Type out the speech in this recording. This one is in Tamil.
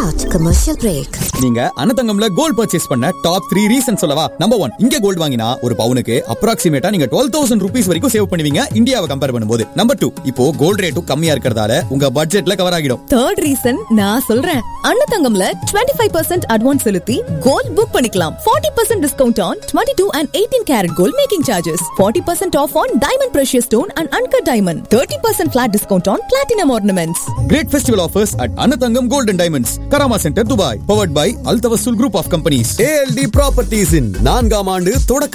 Short commercial break. நீங்க அன்னதங்கம்ல கோல்ட் பர்ச்சேஸ் பண்ண டாப் 3 ரீசன் சொல்லவா? நம்பர் 1, இங்க கோல்ட் வாங்கினா ஒரு பவுனுக்கு அப்ராக்சிமேட்டா நீங்க 12,000 rupees வரைக்கும் சேவ் பண்ணுவீங்க இந்தியாவை கம்பேர் பண்ணும்போது. நம்பர் 2, இப்போ கோல்ட் ரேட்டும் கம்மியா இருக்கறதால உங்க பட்ஜெட்ல கவர் ஆகிடும். தேர்ட் ரீசன் நான் சொல்றேன். அன்னதங்கம்ல 25% அட்வான்ஸ் செலுத்தி கோல்ட் புக் பண்ணிக்கலாம். 40% discount on 22 and 18 karat gold making charges. 40% off on diamond precious stone and uncut diamond. 30% flat discount on platinum ornaments. Great festival offers at Annathangam Gold and Diamonds, Karama Center, Dubai. Powered by Al Tawassul Group of Companies. ALD Properties in 4ஆம் ஆண்டு தொடக்க